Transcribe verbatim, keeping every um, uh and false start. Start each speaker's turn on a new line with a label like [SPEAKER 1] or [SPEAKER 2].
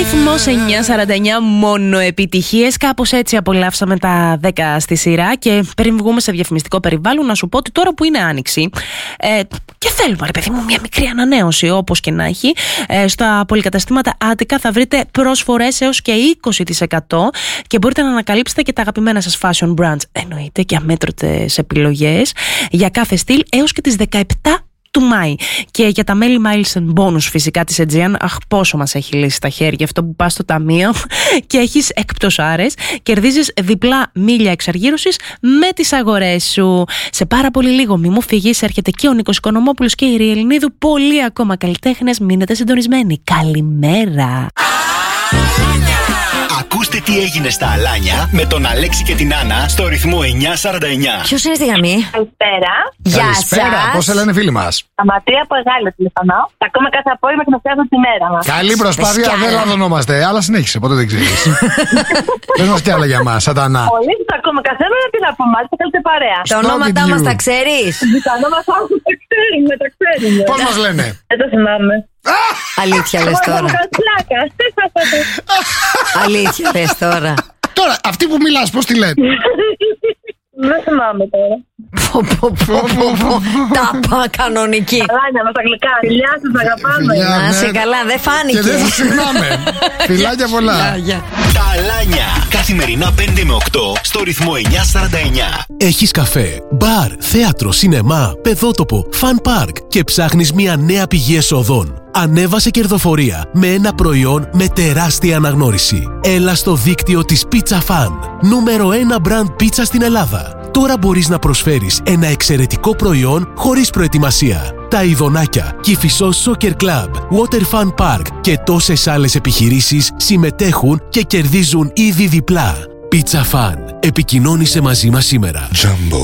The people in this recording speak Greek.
[SPEAKER 1] Ρυθμός εννιά σαράντα εννιά, μόνο επιτυχίες. Κάπως έτσι απολαύσαμε τα δέκα στη σειρά. Και πριν βγούμε σε διαφημιστικό περιβάλλον, να σου πω ότι τώρα που είναι άνοιξη ε, και θέλουμε, ρε παιδί μου, μια μικρή ανανέωση, όπως και να έχει, ε, στα πολυκαταστήματα Attica θα βρείτε προσφορές έως και είκοσι τοις εκατό και μπορείτε να ανακαλύψετε και τα αγαπημένα σας fashion brands. Εννοείται και αμέτρητες επιλογές για κάθε στυλ έως και τις δεκαεπτά του Μάη. Και για τα μέλη Miles and Bonus φυσικά της Aegean, αχ, πόσο μας έχει λύσει τα χέρια αυτό που πας στο ταμείο και έχεις εκπτωσάρες, κερδίζεις διπλά μίλια εξαργύρωσης με τις αγορές σου. Σε πάρα πολύ λίγο, μη μου φύγεις, έρχεται και ο Νίκος Οικονομόπουλος και η Ειρή Ελληνίδου. Πολλοί ακόμα καλλιτέχνες, μείνετε συντονισμένοι. Καλημέρα!
[SPEAKER 2] Ακούστε τι έγινε στα Αλάνια με τον Αλέξη και την Άννα στο ρυθμό εννιά σαράντα εννιά.
[SPEAKER 3] Ποιος είναι στη γραμμή?
[SPEAKER 4] Καλησπέρα.
[SPEAKER 3] Γεια
[SPEAKER 5] Καλησπέρα.
[SPEAKER 3] σας.
[SPEAKER 5] Πώς σε λένε φίλοι μας?
[SPEAKER 4] Αματία από Εγάλη τηλεφωνώ. Τα ακούμε κάθε απόγευμα και μας φτιάχνουν τη μέρα μας.
[SPEAKER 5] Καλή προσπάθεια,
[SPEAKER 3] Σκιάλα.
[SPEAKER 5] δεν λαδωνόμαστε. Αλλά συνέχισε, ποτέ δεν ξέρεις. Πες μας κι άλλα για μας, σατανά.
[SPEAKER 4] Πολύ τα ακούμε κάθε μέρα, τι να πούμε, μάλιστα θέλετε παρέα.
[SPEAKER 3] Τα ονόματά μας τα ξέρεις?
[SPEAKER 4] Τα ονόματα μας τα ξέρουμε, τα ξέρουμε.
[SPEAKER 5] Πώς μας λένε?
[SPEAKER 4] Δεν το θυμάμαι.
[SPEAKER 3] Αλήθεια λες τώρα?
[SPEAKER 4] Πλάκα.
[SPEAKER 3] Αλήθεια λες τώρα?
[SPEAKER 5] Τώρα, αυτή που μιλάς, πώς τη λένε?
[SPEAKER 4] Δεν θυμάμαι τώρα.
[SPEAKER 3] Πω, πω, πω, πω, πω. Τάπα κανονική.
[SPEAKER 4] Αλάνια μας αγγλικά. Φιλιά σας, αγαπάμε.
[SPEAKER 5] Φιλιά.
[SPEAKER 3] Να είσαι
[SPEAKER 5] ναι.
[SPEAKER 3] καλά, δεν
[SPEAKER 5] Και
[SPEAKER 3] φάνηκε.
[SPEAKER 5] δεν σας ξεχνάμε. Φιλάκια πολλά.
[SPEAKER 2] Τα Αλάνια. Καθημερινά πέντε με οκτώ στο ρυθμό εννιά σαράντα εννιά.
[SPEAKER 6] Έχεις καφέ, μπαρ, θέατρο, σινεμά, παιδότοπο, φαν πάρκ και ψάχνεις μια νέα πηγή εσόδων. Ανέβασε κερδοφορία με ένα προϊόν με τεράστια αναγνώριση. Έλα στο δίκτυο της Pizza Fan, νούμερο ένα μπραντ πίτσα στην Ελλάδα. Τώρα μπορείς να προσφέρεις ένα εξαιρετικό προϊόν χωρίς προετοιμασία. Τα Ιδονάκια, Κηφισός Soccer Club, Water Fun Park και τόσες άλλες επιχειρήσεις συμμετέχουν και κερδίζουν ήδη διπλά. Pizza Fan. Επικοινώνησε μαζί μας σήμερα. Jumbo.